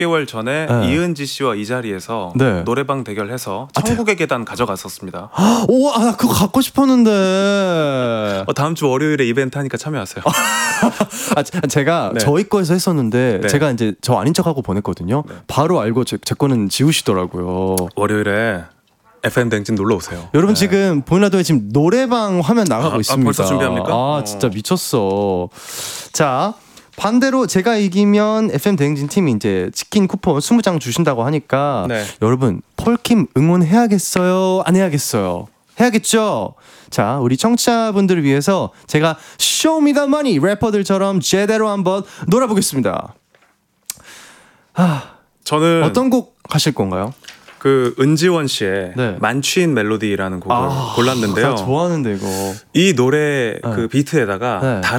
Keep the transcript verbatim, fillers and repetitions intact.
개월 전에 네. 이은지 씨와 이 자리에서 네. 노래방 대결해서 천국의 계단 가져갔었습니다. 오, 아, 나 그거 갖고 싶었는데. 어, 다음 주 월요일에 이벤트 하니까 참여하세요. 아, 제가 네. 저희 거에서 했었는데 네. 제가 이제 저 아닌 척하고 보냈거든요. 네. 바로 알고 제, 제 거는 지우시더라고요. 월요일에 에프엠 댕진 놀러 오세요. 여러분 네. 지금 보이는 라디오에 지금 노래방 화면 나가고 아, 아, 있습니다. 벌써 준비합니까? 아, 어. 진짜 미쳤어. 자, 반대로 제가 이기면 에프엠 대행진 팀이 이제 치킨 쿠폰 이십 장 주신다고 하니까 네. 여러분 폴킴 응원해야겠어요? 안 해야겠어요? 해야겠죠? 자, 우리 청취자분들을 위해서 제가 쇼미더머니 래퍼들처럼 제대로 한번 놀아보겠습니다. 아, 저는 어떤 곡 하실 건가요? 그 은지원 씨의 네. 만취인 멜로디라는 곡을 아, 골랐는데요. 아, 좋아하는데 이거. 이 노래 네. 그 비트에다가 네. 다른